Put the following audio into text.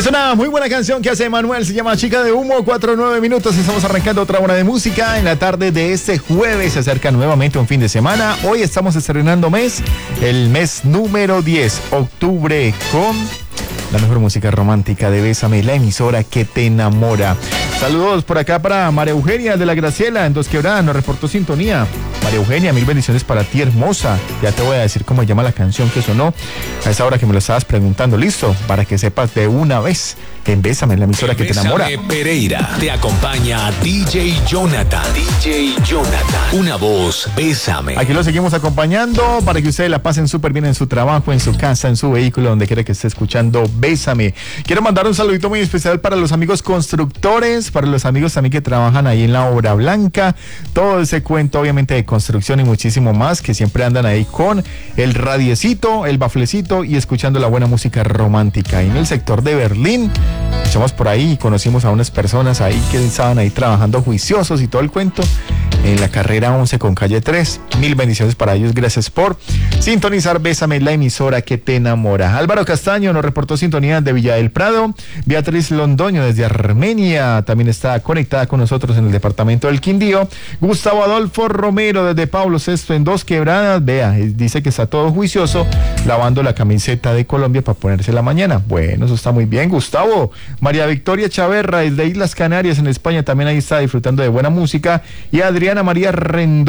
Pues una muy buena canción que hace Manuel, se llama Chica de Humo, 4-9 minutos. Estamos arrancando otra hora de música en la tarde de este jueves. Se acerca nuevamente un fin de semana. Hoy estamos estrenando el mes número 10, octubre, con la mejor música romántica de Bésame, la emisora que te enamora. Saludos por acá para María Eugenia de la Graciela en Dos Quebradas, nos reportó sintonía. María Eugenia, mil bendiciones para ti, hermosa. Ya te voy a decir cómo se llama la canción que sonó a esa hora que me lo estabas preguntando. Listo, para que sepas de una vez en Bésame, la emisora que te enamora. Bésame Pereira, te acompaña DJ Jonathan. DJ Jonathan, una voz, Bésame. Aquí lo seguimos acompañando para que ustedes la pasen súper bien en su trabajo, en su casa, en su vehículo, donde quiera que esté escuchando Bésame. Quiero mandar un saludito muy especial para los amigos constructores, para los amigos también que trabajan ahí en la Obra Blanca, todo ese cuento obviamente de construcción y muchísimo más, que siempre andan ahí con el radiecito, el baflecito y escuchando la buena música romántica. Y en el sector de Berlín, echamos por ahí y conocimos a unas personas ahí que estaban ahí trabajando juiciosos y todo el cuento en la carrera 11 con calle 3. Mil bendiciones para ellos, gracias por sintonizar Bésame, la emisora que te enamora. Álvaro Castaño nos reportó sintonía de Villa del Prado. Beatriz Londoño desde Armenia también está conectada con nosotros en el departamento del Quindío. Gustavo Adolfo Romero desde Pablo VI en Dos Quebradas. Vea, dice que está todo juicioso lavando la camiseta de Colombia para ponérsela mañana. Bueno, eso está muy bien, Gustavo. María Victoria Chaverra desde Islas Canarias en España también ahí está disfrutando de buena música. Y Adriana María Rendón